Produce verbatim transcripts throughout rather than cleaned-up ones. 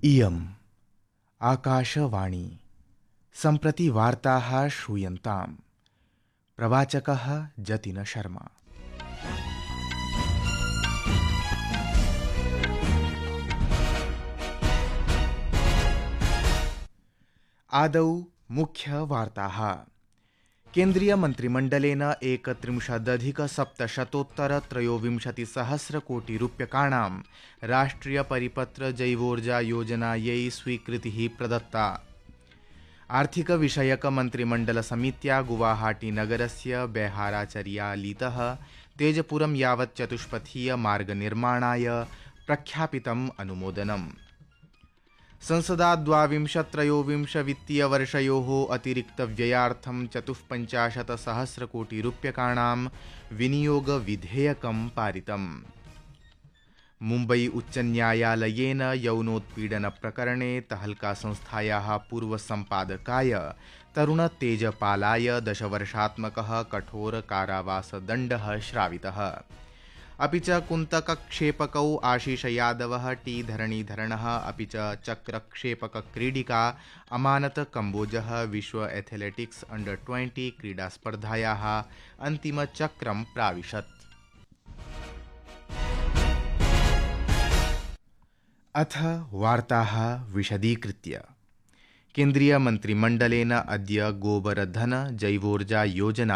इयम् आकाशवाणी सम्प्रति वार्ताः श्रूयन्ताम्। प्रवाचकः जतिन शर्मा। आदौ मुख्यवार्ताः। केन्द्रीयमन्त्रिमण्डलेन एकत्रिंशदधिकसप्तशतोत्तरत्रयोविंशतिसहस्रकोटिरूप्यकाणां राष्ट्रियपरिपत्रजैवोर्जायोजनायै स्वीकृतिः प्रदत्ता। आर्थिकविषयकमन्त्रिमण्डलसमित्या गुवाहाटीनगरस्य बैहाराचर्यालीतः तेजपुरं यावत् चतुष्पथीयमार्गनिर्माणाय प्रख्यापितम् अनुमोदनम्। संसदा द्वाविंशत्त्रयोविंशवित्तीयवर्षयोः अतिरिक्तव्ययार्थं चतुःपञ्चाशत्सहस्रकोटिरूप्यकाणां विनियोगविधेयकं पारितम्। मुम्बई उच्चन्यायालयेन यौनोत्पीडनप्रकरणे तहल्का-संस्थायाः पूर्वसम्पादकाय तरुणतेजपालाय दशवर्षात्मकः कठोरकारावासदण्डः श्रावितः। अपि च कुन्तकक्षेपकौ आशीषयादवः, टी धरणीधरणः, अपि च चक्रक्षेपकक्रीडिका अमानत कम्बोजः विश्व एथलेटिक्स अंडर ट्वेंटी क्रीडास्पर्धायाः अन्तिमचक्रं प्राविशत्। अथ वार्ताः विशदीकृत्य। केन्द्रीयमन्त्रिमण्डलेन अद्य गोबरधन जैवोर्जा योजना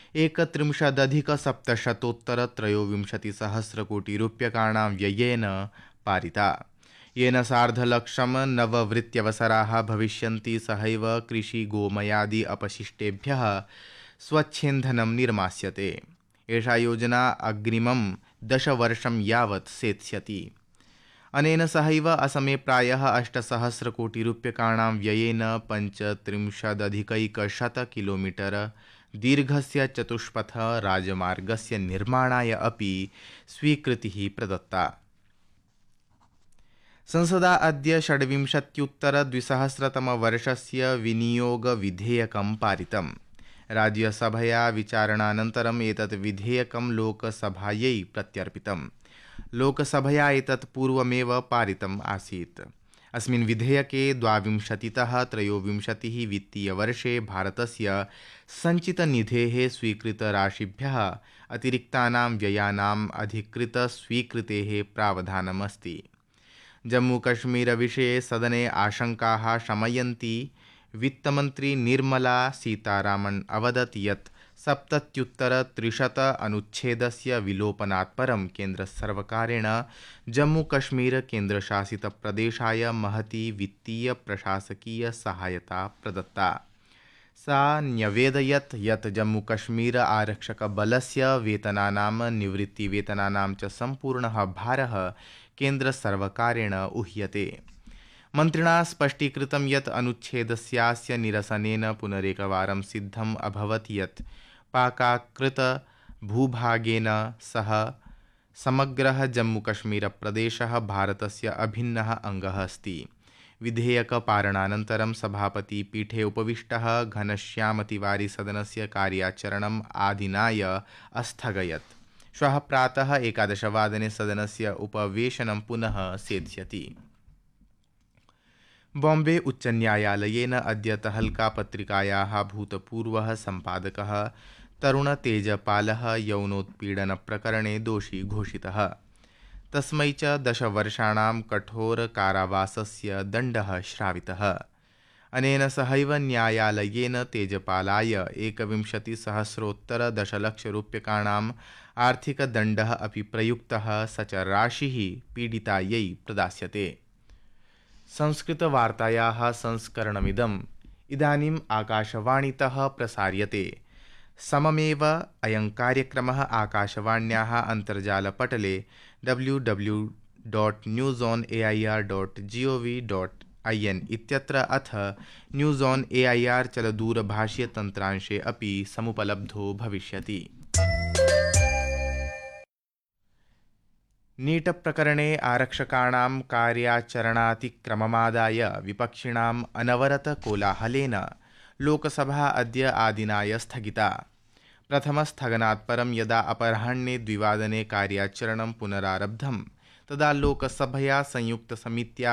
एकत्रिंशदधिकसप्तशतोत्तरत्रयोविंशतिसहस्रकोटिरूप्यकाणां व्ययेन पारिता, येन सार्धलक्षं नववृत्यवसराः भविष्यन्ति। सहैव कृषिगोमयादि अपशिष्टेभ्यः स्वच्छेन्धनं निर्मास्यते। एषा योजना अग्रिमं दशवर्षं यावत् सेत्स्यति। अनेन सहैव असमे प्रायः अष्टसहस्रकोटिरूप्यकाणां व्ययेन पञ्चत्रिंशदधिकैकशत किलोमीटर दीर्घस्य चतुष्पथ राजमार्गस्य निर्माणाय अपि स्वीकृतिः प्रदत्ता। संसदा अद्य षड्विंशत्युत्तरद्विसहस्रतमवर्षस्य विनियोगविधेयकं पारितम्। राज्यसभया विचारणानन्तरम् एतत् विधेयकं लोकसभायै प्रत्यर्पितम्। लोकसभया एतत् पूर्वमेव पारितम् आसीत्। अस्मिन् विधेयके द्वाविंशतितः त्रयोविंशतिः वित्तीयवर्षे भारतस्य सञ्चितनिधेः स्वीकृतराशिभ्यः अतिरिक्तानां व्ययानाम् अधिकृतस्वीकृतेः प्रावधानमस्ति। जम्मूकश्मीरविषये सदने आशङ्काः शमयन्ती वित्तमन्त्री निर्मला सीतारामन् अवदत् यत् सप्तत्युत्तरत्रिशत अनुच्छेदस्य विलोपनात् परं केन्द्रसर्वकारेण जम्मूकश्मीर-केन्द्रशासितप्रदेशाय महती वित्तीय-प्रशासकीय-सहायता प्रदत्ता। सा न्यवेदयत् यत् जम्मूकश्मीर आरक्षकबलस्य वेतनानां निवृत्तिवेतनानां च सम्पूर्णः भारः केन्द्रसर्वकारेण उह्यते। मन्त्रिणा स्पष्टीकृतं यत् अनुच्छेदस्यास्य निरसनेन पुनरेकवारं सिद्धम् अभवत् यत् पाकाकृतभूभागेन सह समग्रः जम्मूकश्मीरप्रदेशः भारतस्य अभिन्नः अङ्गः अस्ति। विधेयकपारणानन्तरं सभापति पीठे उपविष्टः घनश्यामतिवारी सदनस्य कार्याचरणम् आदिनाय अस्थगयत्। श्वः प्रातः एकादशवादने सदनस्य उपवेशनं पुनः सेत्स्यति। बॉम्बे उच्चन्यायालयेन अद्य तहल्का पत्रिकायाः भूतपूर्वः सम्पादकः तरुणतेजपालः यौनोत्पीडनप्रकरणे दोषी घोषितः। तस्मै च दशवर्षाणां कठोरकारावासस्य दण्डः श्रावितः। अनेन सहैव न्यायालयेन तेजपालाय एकविंशतिसहस्रोत्तरदशलक्षरूप्यकाणाम् आर्थिकदण्डः अपि प्रयुक्तः। स च राशिः पीडितायै प्रदास्यते। संस्कृतवार्तायाः संस्करणमिदम् इदानीम् आकाशवाणीतः प्रसार्यते। सममेव अयं कार्यक्रमः आकाशवाण्याः अन्तर्जालपटले W W dot news on A I R dot G O V dot I N इत्यत्र अथ news on A I R चलदूरभाषीयतन्त्रांशे अपि समुपलब्धो भविष्यति। नीट प्रकरणे आरक्षकाणां कार्याचरणातिक्रममादाय विपक्षिणाम् अनवरतकोलाहलेन लोकसभा अद्य आदिनाय स्थगिता। प्रथमस्थगनात् परं यदा अपराह्णे द्विवादने कार्याचरणं पुनरारब्धं तदा लोकसभया संयुक्तसमित्या